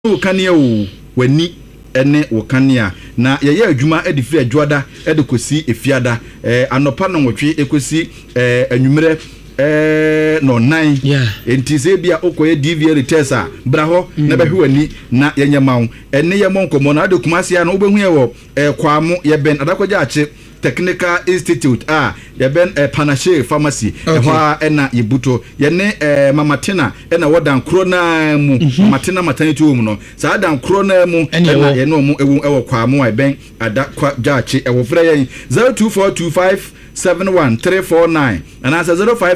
Kania wani ene wokania na yeye adwuma edifi adwoada edekosi efiada anopa no nwotwe ekosi anwumere no 9 entize bia okoye DVR tesa braho na behwani na yenyemawo ene yemonkomo na adekumase ya no obehu ye wo kwamo ye ben adakwaja ache Technical Institute yeben Panache Pharmacy ehwa ena yebuto yene Mamatina ena wodan krona mu Mamatina maternity home no sa dan krona mu ena yene omu ewo kwamo yeben adakwa jache ewo frɛ yen 0242571349 and answer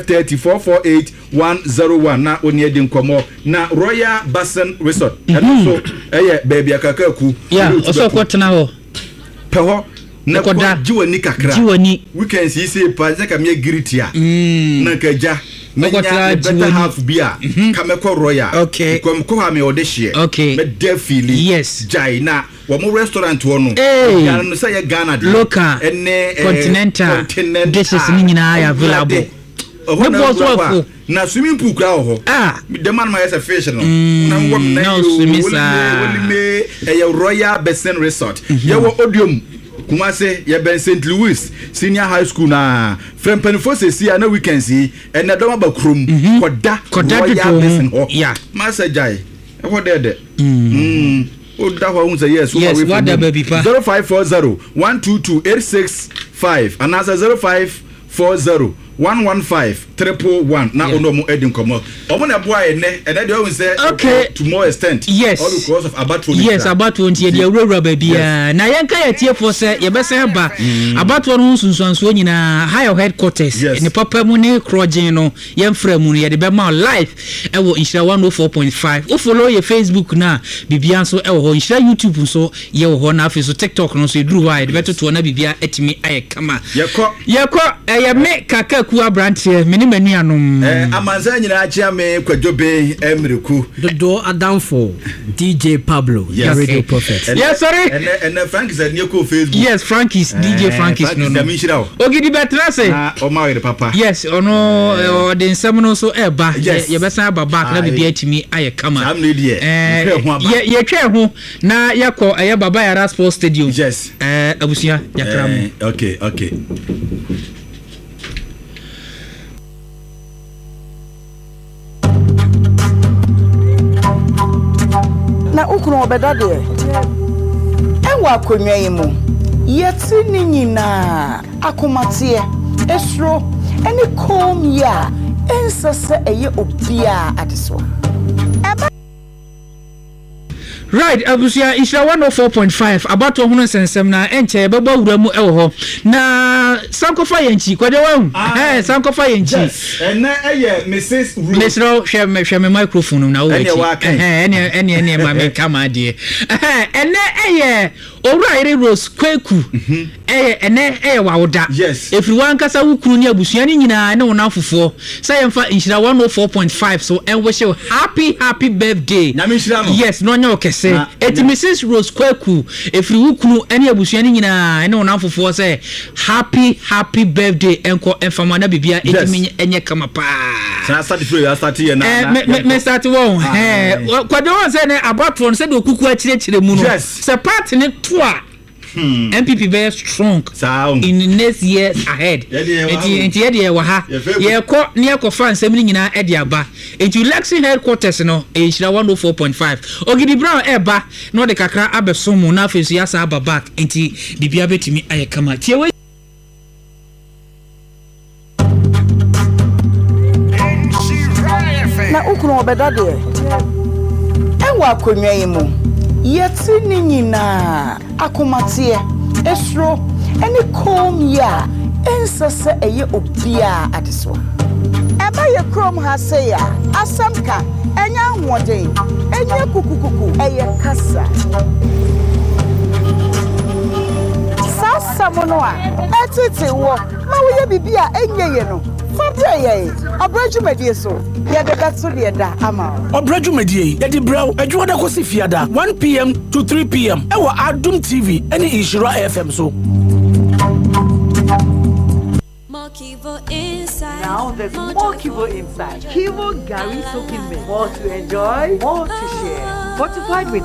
0530448101 na oni edi nkomo na Royal Basin Resort and so baby akakaku oso kwotena ho peho na kwa jiwani kakra weekend si se pa se ka me gritia na kaja menya better half bia kameko royal ko ha me odehie me defili jai na wo mo restaurant wo no ya no say Ghana local continental dishes ni nyina ya available na swimming pool kra ho the man my fish no na wo na Royal Basin Resort ya wo odium Kumase ye ben St. Louis Senior High School na Frempenfo sesi na weekend si ene doma bakrom koda Masa jai e ho dede o da ho unza yes what the baby pa 0540122865 and answer 0540115111 na ono mo edin komo omo na boa ene de o say to more extent all because of abattoir abattoir ntie de awura baby na yenka ya tie for say ye besen ba abattoir no sunsunso nyina higher headquarters ne papa mu ne krogen no yemfra mu ye de be ma live e wo Insha 104.5 o follow ye Facebook na bibia so e wo Insha YouTube so ye wo na afi so TikTok no so eduru wa ye de beto na bibia etimi aye kama yeko ye me kaka ku abrantie meni manu anom amanza nyina achia me kwadwobe emriku dodo adamfo DJ Pablo Radio Prophet yes sorry and Frank is near ko Facebook yes Frank is DJ Frank is no ogidi betrase o ma we papa yes ono de nsam no so eba ye besa baba na bibia timi aye kama am ne die ye twa ho na yakọ aye baba yara sports stadium yes abusia yakram okay na ukunu obedade enwa akonwa yimu yeti ni nyina akomate esro eni kom ya ensese eye obia adeso right abusia Insha 104.5 about hono sensem na enche beba wura mu ewo na sankofa yanchi kwade wa sankofa yanchi ene eye Mrs. hweme microphone na wo ene ma me kama de ene eye owura ire Rose Kweku ene wawuda everyone kasa wukuru ni abusia ni nyina ne wona fofo sayemfa Insha 104.5 so enwe happy birthday na me shira no yes no nya okese eti Mrs. Rose Kweku efri wukuru ene abusia ni nyina ene wona fofo say happy birthday enko enfama na bibia etimi enye kama pa sa start free ya start ye na me start won kwade won say ne abatron say de okuku akire mu no say part ne toa MPP very strong in next years ahead. Enti ye wa ha. Ye ko ne ekofa nsem ni nyina e de aba. Enti election headquarters no Insha 104.5. Ogidi Brown eba no de kakra abesomu na afesu ya sa aba back. Enti bibia betimi aye kama. Tie we na ukunu obedade enwa akonwa yimu yeti ni nyina akomate esro eni kom ya ensese eye obia adeso eba ye krom ha se ya asamka enya hoden enya kukukuku eye kasa sasa mono a etete wo ma wo ye bibia enye ye no fabre ye obrajumedie so ye de beto de da ama obrajumedie ye di braw adwo da kosi fiada 1 p.m. to 3 p.m. ewo Adum TV eni Insha FM so now there's more Kivo inside. Kivo Gary soaking milk. More to enjoy, more to share. fortified with